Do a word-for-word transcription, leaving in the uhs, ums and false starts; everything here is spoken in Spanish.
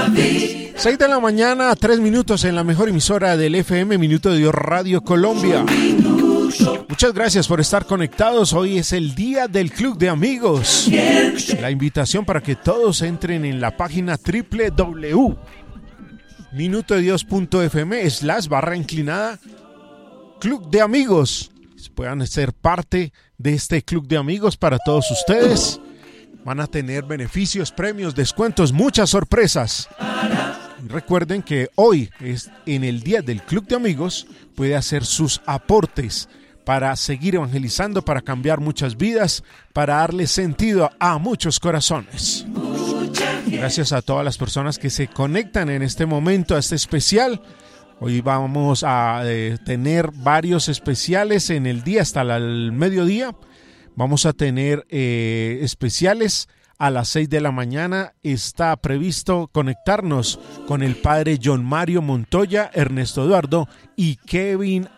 seis de la mañana, tres minutos en la mejor emisora del F M, Minuto de Dios Radio Colombia. Muchas gracias por estar conectados. Hoy es el día del Club de Amigos. La invitación para que todos entren en la página doble u doble u doble u punto minuto de dios punto f m slash barra inclinada Club de Amigos. Puedan ser parte de este Club de Amigos para todos ustedes. Van a tener beneficios, premios, descuentos, muchas sorpresas. Recuerden que hoy es en el día del Club de Amigos. Puede hacer sus aportes para seguir evangelizando, para cambiar muchas vidas, para darle sentido a muchos corazones. Gracias a todas las personas que se conectan en este momento a este especial. Hoy vamos a eh, tener varios especiales en el día hasta la, el mediodía. Vamos a tener eh, especiales a las seis de la mañana. Está previsto conectarnos con el padre John Mario Montoya, Ernesto Eduardo y Kevin